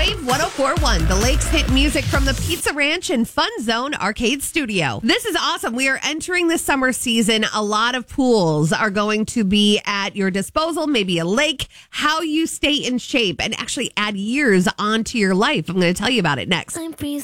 Wave 1041, the Lakes hit music from the Pizza Ranch and Fun Zone Arcade Studio. This is awesome. We are entering the summer season. A lot of pools are going to be at your disposal, maybe a lake. How you stay in shape and actually add years onto your life. I'm going to tell you about it next.